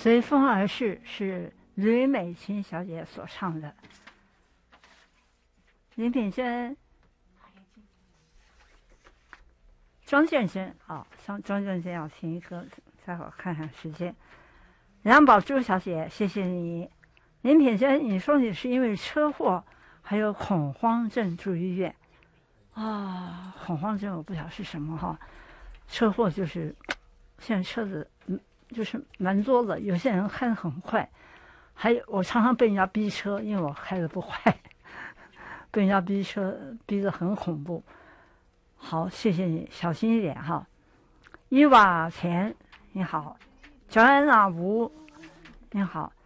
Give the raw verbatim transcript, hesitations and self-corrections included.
随风而逝是吕美琴小姐所唱的。林品珍、庄建珍啊，庄庄建珍要听一个，待会儿看看时间。梁宝珠小姐，谢谢你。林品珍，你说你是因为车祸还有恐慌症住医院啊？恐慌症我不晓得是什么哈，车祸就是现在车子嗯就是蛮多的，有些人开得很快，还有我常常被人家逼车，因为我开得不快，被人家逼车逼得很恐怖。好，谢谢你，小心一点哈。伊娃钱你好，乔安娜吴你好。